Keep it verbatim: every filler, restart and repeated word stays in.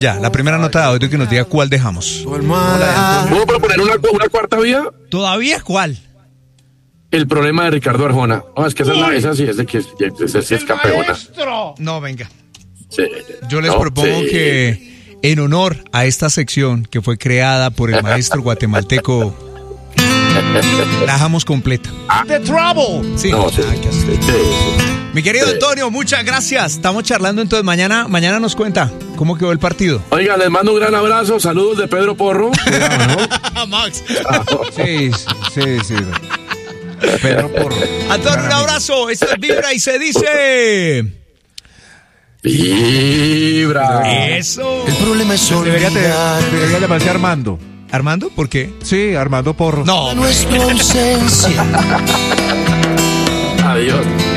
Ya, la primera nota de audio que nos diga cuál dejamos. ¿Puedo proponer una, una cuarta vía? ¿Todavía cuál? El problema de Ricardo Arjona. No, es que esa, no, esa sí es de que esa sí es campeona. No, venga. Sí. Yo les No, propongo sí. que en honor a esta sección que fue creada por el maestro guatemalteco, la dejamos completa. The Trouble. Sí. No, sí, Nada que hacer. sí, sí. Mi querido Sí. Antonio, muchas gracias. Estamos charlando entonces. Mañana, mañana nos cuenta cómo quedó el partido. Oiga, les mando un gran abrazo. Saludos de Pedro Porro. Max. Sí, sí, sí. Pedro Porro. Antonio, un abrazo. Esto es Vibra y se dice... Vibra. Eso. El problema es Debería, olvidar te- debería llamarse Armando. Armando, ¿por qué? Sí, Armando Porro. No. nuestra ausencia. Adiós.